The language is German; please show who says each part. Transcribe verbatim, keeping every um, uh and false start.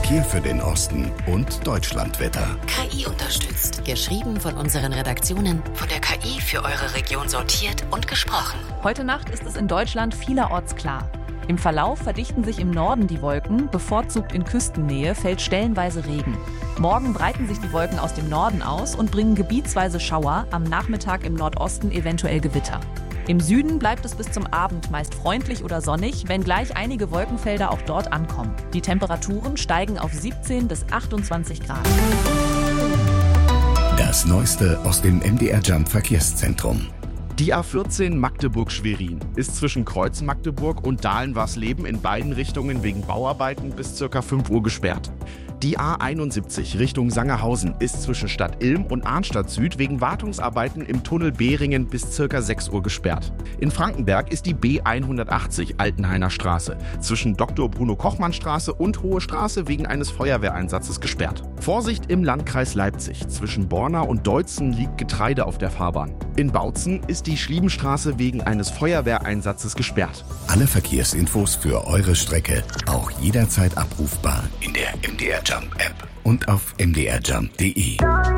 Speaker 1: Verkehr für den Osten und Deutschlandwetter.
Speaker 2: K I unterstützt. Geschrieben von unseren Redaktionen, von der K I für eure Region sortiert und gesprochen.
Speaker 3: Heute Nacht ist es in Deutschland vielerorts klar. Im Verlauf verdichten sich im Norden die Wolken, bevorzugt in Küstennähe fällt stellenweise Regen. Morgen breiten sich die Wolken aus dem Norden aus und bringen gebietsweise Schauer, am Nachmittag im Nordosten eventuell Gewitter. Im Süden bleibt es bis zum Abend meist freundlich oder sonnig, wenngleich einige Wolkenfelder auch dort ankommen. Die Temperaturen steigen auf siebzehn bis achtundzwanzig Grad.
Speaker 1: Das Neueste aus dem M D R Jump Verkehrszentrum.
Speaker 4: Die A vierzehn Magdeburg-Schwerin ist zwischen Kreuz Magdeburg und Dahlen-Warsleben in beiden Richtungen wegen Bauarbeiten bis ca. fünf Uhr gesperrt. Die A einundsiebzig Richtung Sangerhausen ist zwischen Stadt Ilm und Arnstadt Süd wegen Wartungsarbeiten im Tunnel Behringen bis ca. sechs Uhr gesperrt. In Frankenberg ist die B hundertachtzig Altenhainer Straße zwischen Doktor Bruno Kochmann Straße und Hohe Straße wegen eines Feuerwehreinsatzes gesperrt. Vorsicht im Landkreis Leipzig. Zwischen Borna und Deutzen liegt Getreide auf der Fahrbahn. In Bautzen ist die Schliebenstraße wegen eines Feuerwehreinsatzes gesperrt.
Speaker 1: Alle Verkehrsinfos für eure Strecke auch jederzeit abrufbar in der M D R Jump App und auf m d r jump punkt d e.